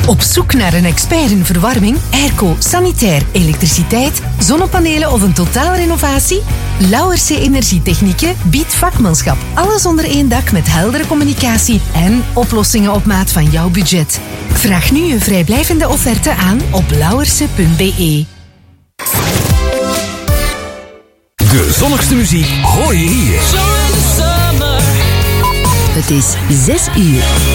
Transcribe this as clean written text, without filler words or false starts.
Op zoek naar een expert in verwarming, airco, sanitair, elektriciteit, zonnepanelen of een totaalrenovatie? Lauwerse Energietechnieken biedt vakmanschap. Alles onder één dak met heldere communicatie en oplossingen op maat van jouw budget. Vraag nu een vrijblijvende offerte aan op lauwerse.be. De zonnigste muziek hoor je hier. Het is 6 uur.